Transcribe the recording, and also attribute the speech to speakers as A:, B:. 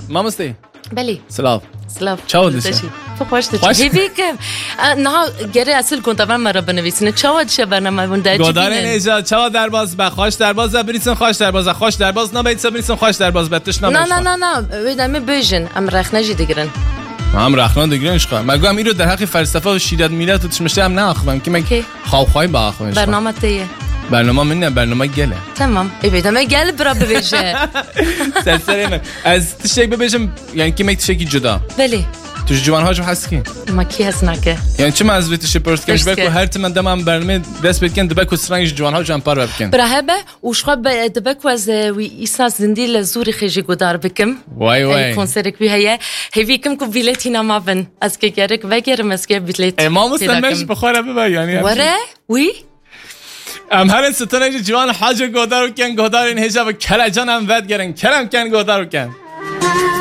A: مامستی
B: بله
A: سلام
B: سلام
A: چاود داشتی؟
B: خوش داشتی هیویکم نه گره اصل کنتم مرا بنویسین چاود شه برنامه بونده
A: گوداره نیجا چاود در باز بخواش در باز بریسن خوش در باز خوش در باز نبایت بریسن خوش در باز بتش نمیشه
B: نه ویدم بیژن ام رخنجی دیگرن
A: هم رخنان دیگرنش خواهم مگه هم این رو در حق فلسفه و شیرت میلت و تشمشته هم نخواهم که من خواهی با خواهش
B: برنامه تیه
A: برنامه من نه برنامه گله
B: تمام ایویدم گل برا ببیشه
A: سلسله من از تشک ببیشم یعنی که من تشکی جدا
B: بله
A: توش جوان هاجو هست کی
B: ما کی هست نکه
A: یعنی چه مزویتش پرست کنش بکو هر تمن دمم برنامه دست بکن دبکو سرنگش جوان ها جنپار بکن
B: برهبه وشخه دبکو از وی ایسا زندی لزوری خیجی گودار بکم
A: وای
B: کنسرت بی هیه هیویکم کو بیلتی نما بن از که گرک وگرم از که بیلت
A: امام مستمش بخوره ببا یعنی
B: وره وی
A: ام هر ستونه جوان حاج گودار کن گودار این حجاب کلا جانم ود گرن کلم کن گودار کن